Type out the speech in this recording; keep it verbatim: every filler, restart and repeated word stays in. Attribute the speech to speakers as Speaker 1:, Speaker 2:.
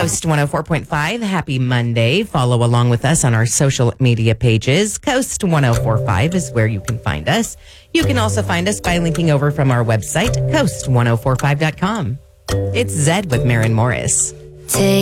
Speaker 1: Coast one oh four point five. Happy Monday. Follow along with us on our social media pages. Coast one oh four point five is where you can find us. You can also find us by linking over from our website, coast ten forty-five dot com. It's Zed with Maren Morris.
Speaker 2: Take